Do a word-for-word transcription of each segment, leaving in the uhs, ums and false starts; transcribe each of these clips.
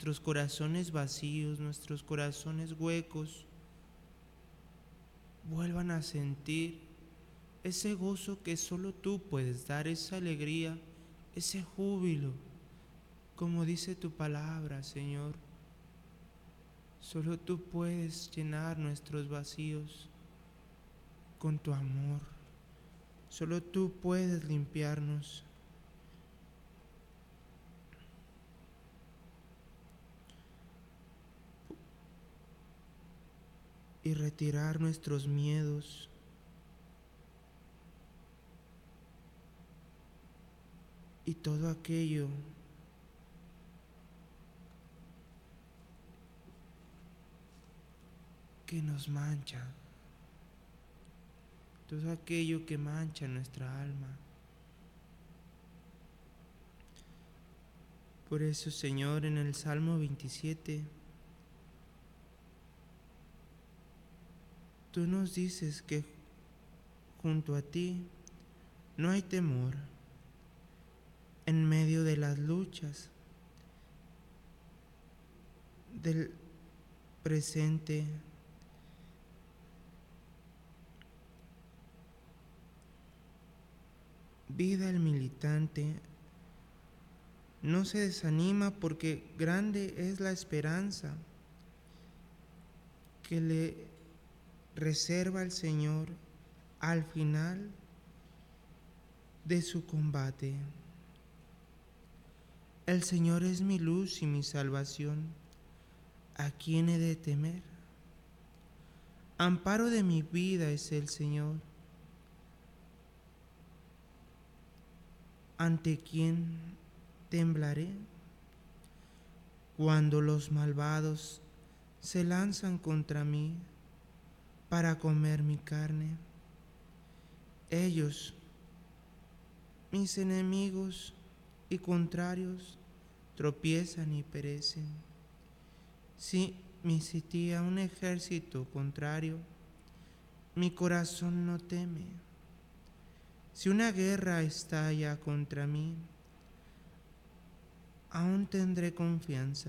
nuestros corazones vacíos, nuestros corazones huecos, vuelvan a sentir ese gozo que solo tú puedes dar, esa alegría, ese júbilo, como dice tu palabra, Señor. Solo tú puedes llenar nuestros vacíos con tu amor. Solo tú puedes limpiarnos. Y retirar nuestros miedos. Y todo aquello que nos mancha. Todo aquello que mancha nuestra alma. Por eso, Señor, en el Salmo veintisiete, tú nos dices que junto a ti no hay temor. En medio de las luchas del presente, vida el militante no se desanima porque grande es la esperanza que le reserva el Señor al final de su combate. El Señor es mi luz y mi salvación. ¿A quién he de temer? Amparo de mi vida es el Señor. ¿Ante quién temblaré? Cuando los malvados se lanzan contra mí para comer mi carne, ellos, mis enemigos y contrarios, tropiezan y perecen. Si me sitía un ejército contrario, mi corazón no teme. Si una guerra estalla contra mí, aún tendré confianza.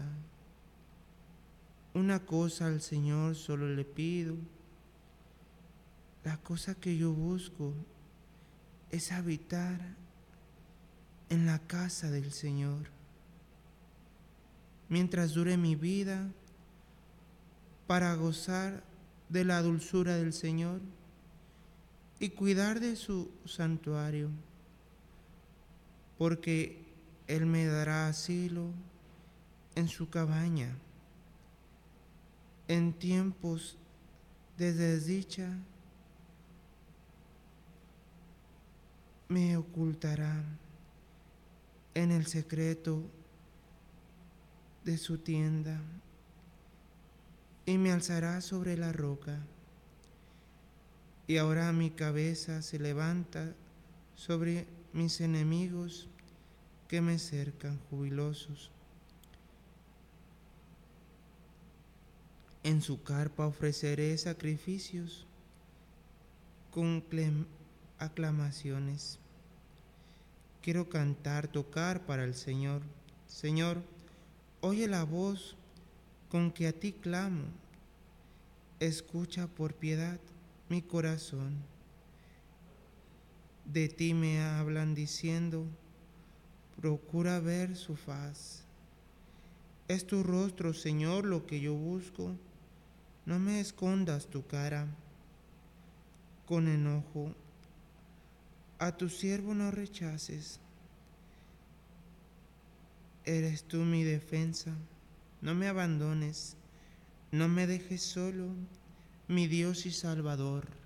Una cosa al Señor solo le pido. La cosa que yo busco es habitar en la casa del Señor mientras dure mi vida, para gozar de la dulzura del Señor y cuidar de su santuario, porque Él me dará asilo en su cabaña. En tiempos de desdicha me ocultará en el secreto de su tienda y me alzará sobre la roca. Y ahora mi cabeza se levanta sobre mis enemigos que me cercan jubilosos. En su carpa ofreceré sacrificios con aclamaciones. Quiero cantar, tocar para el Señor. Señor, oye la voz con que a ti clamo. Escucha por piedad mi corazón. De ti me hablan diciendo, procura ver su faz. Es tu rostro, Señor, lo que yo busco. No me escondas tu cara. Con enojo, a tu siervo no rechaces. Eres tú mi defensa. No me abandones. No me dejes solo, mi Dios y Salvador.